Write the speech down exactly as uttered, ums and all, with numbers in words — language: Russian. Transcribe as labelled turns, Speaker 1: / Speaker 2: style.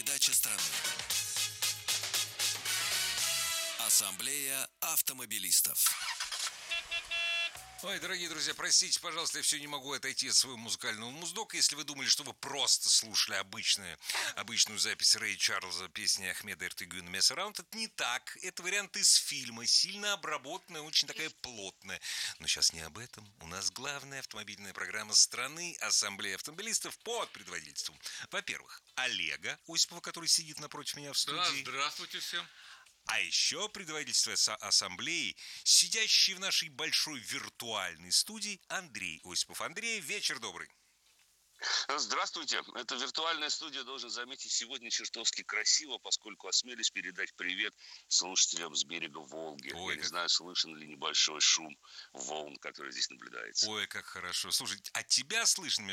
Speaker 1: Передача страны. Ассамблея автомобилистов.
Speaker 2: Ой, дорогие друзья, простите, пожалуйста, я все не могу отойти от своего музыкального муздока. Если вы думали, что вы просто слушали обычную, обычную запись Рэя Чарльза, песни Ахмеда Эртыгюна «Mess Around», это не так. Это вариант из фильма, сильно обработанная, очень такая плотная. Но сейчас не об этом. У нас главная автомобильная программа страны «Ассамблея автомобилистов» под предводительством, во-первых, Олега Осипова, который сидит напротив меня в студии.
Speaker 3: Да, здравствуйте всем.
Speaker 2: А еще предводительство ассамблеи, сидящий в нашей большой виртуальной студии, Андрей Осипов. Андрей, вечер добрый.
Speaker 4: Здравствуйте. Эта виртуальная студия, должен заметить, сегодня чертовски красиво, поскольку осмелюсь передать привет слушателям с берега Волги.
Speaker 2: Ой,
Speaker 4: Я
Speaker 2: как...
Speaker 4: не знаю, слышен ли небольшой шум волн, который здесь наблюдается.
Speaker 2: Ой, как хорошо. Слушай, а тебя слышно,